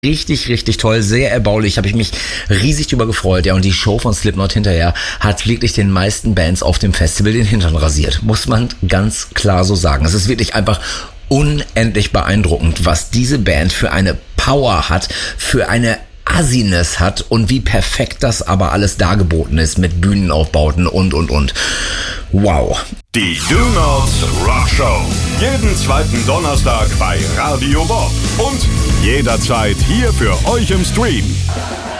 Richtig, richtig toll, sehr erbaulich, habe ich mich riesig drüber gefreut. Ja, und die Show von Slipknot hinterher hat wirklich den meisten Bands auf dem Festival den Hintern rasiert. Muss man ganz klar so sagen. Es ist wirklich einfach unendlich beeindruckend, was diese Band für eine Power hat, für eine Assiness hat und wie perfekt das aber alles dargeboten ist mit Bühnenaufbauten und. Wow. Die Do Not Rock Show. Jeden zweiten Donnerstag bei Radio Bob. Und jederzeit hier für euch im Stream.